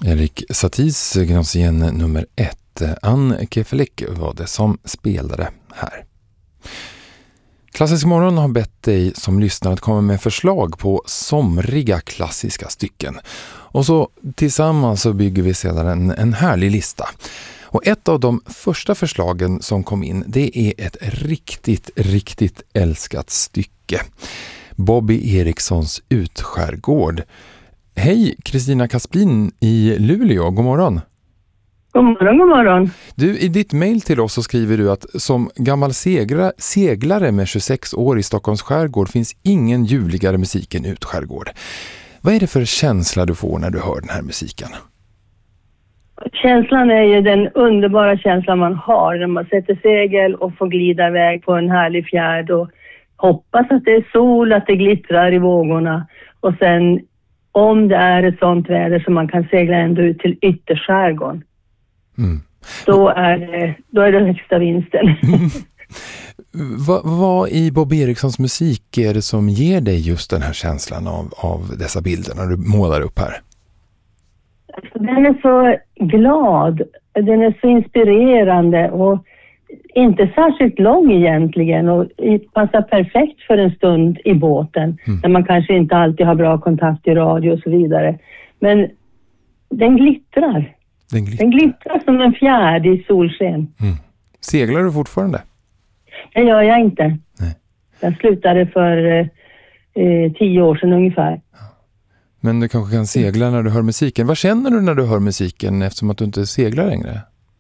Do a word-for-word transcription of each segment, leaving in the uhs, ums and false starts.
Erik Saties Gnosien nummer ett. Ann Kefelik var det som spelade här. Klassisk morgon har bett dig som lyssnar att komma med förslag på somriga klassiska stycken. Och så tillsammans så bygger vi sedan en, en härlig lista. Och ett av de första förslagen som kom in, det är ett riktigt, riktigt älskat stycke. Bobby Erikssons Utskärgård. Hej, Kristina Kasplin i Luleå. God morgon. God morgon, god morgon. Du, i ditt mejl till oss så skriver du att som gammal segra, seglare med tjugosex år i Stockholms skärgård finns ingen ljuvligare musik än Utskärgård. Vad är det för känsla du får när du hör den här musiken? Känslan är ju den underbara känslan man har när man sätter segel och får glida iväg på en härlig fjärd och hoppas att det är sol, att det glittrar i vågorna. Och sen om det är ett sånt väder som man kan segla ända ut till ytterskärgården. Mm. Då, är det, då är det högsta vinsten. Vad, vad i Bobby Erikssons musik är det som ger dig just den här känslan av, av dessa bilder när du målar upp här? Den är så glad, den är så inspirerande och inte särskilt lång egentligen och passar perfekt för en stund i båten mm. när man kanske inte alltid har bra kontakt i radio och så vidare. Men den glittrar. Den glittrar, den glittrar som en fjärd i solsken. Mm. Seglar du fortfarande? Det gör jag inte. Nej. Jag slutade för eh, tio år sedan ungefär. Men du kanske kan segla när du hör musiken. Vad känner du när du hör musiken eftersom att du inte seglar längre?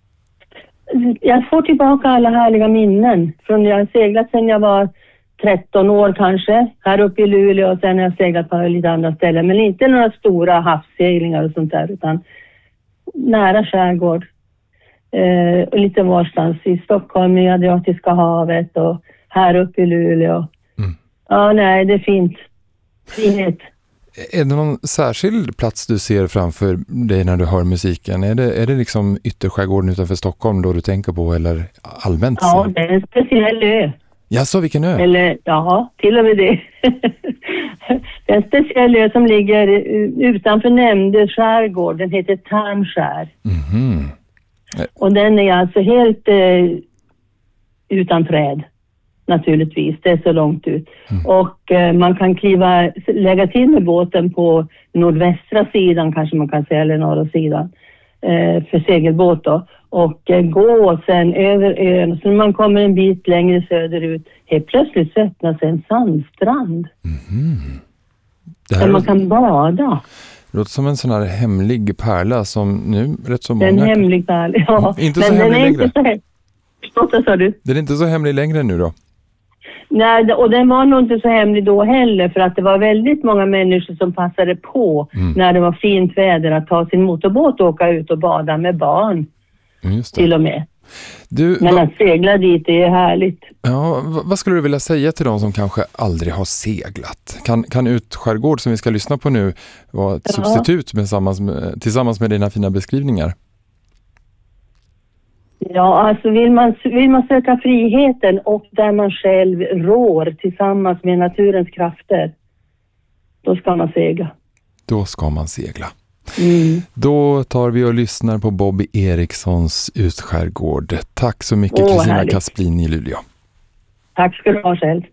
Jag får tillbaka alla härliga minnen. Från jag har seglat sedan jag var tretton år kanske. Här uppe i Luleå och sen har jag seglat på lite andra ställen. Men inte några stora havsseglingar och sånt där utan nära skärgård. Eh, och lite varstans i Stockholm, i Adriatiska havet och här uppe i Luleå. Mm. Ja, nej, det är fint. Finhet. Är det någon särskild plats du ser framför dig när du hör musiken? Är det, är det liksom ytterskärgården utanför Stockholm då du tänker på eller allmänt? Ja, det är en speciell ö. Ja, så vilken ö? Eller, ja, till och med det. Det är en speciell ö som ligger utanför nämnde skärgård. Den heter Tarmskär. Mm-hmm. Och den är alltså helt eh, utan träd. Naturligtvis, det är så långt ut. Mm. Och eh, man kan kliva, lägga till med båten på nordvästra sidan kanske man kan säga, eller norra sidan. Eh, för segelbåt då. Och eh, gå sen över ön. Så när man kommer en bit längre söderut, helt plötsligt så öppnas en sandstrand. Mm. Det här där man kan bada. Det låter som en sån här hemlig pärla som nu rätt så många... En hemlig pärla, ja. Inte så men hemlig den är längre. Inte så hemlig. Vad sa du? Den är inte så hemlig längre nu då? Nej, och den var nog inte så hemlig då heller för att det var väldigt många människor som passade på mm. när det var fint väder att ta sin motorbåt och åka ut och bada med barn. Just det. Till och med. Du, Men va... att segla dit är härligt. Ja, vad skulle du vilja säga till de som kanske aldrig har seglat? Kan, kan Utskärgård som vi ska lyssna på nu vara ett ja. substitut med, med, tillsammans med dina fina beskrivningar? Ja, alltså vill man, vill man söka friheten och där man själv rår tillsammans med naturens krafter, då ska man segla. Då ska man segla. Mm. Då tar vi och lyssnar på Bobby Erikssons Utskärgård. Tack så mycket, Kristina Kasplin i Luleå. Tack ska du ha själv.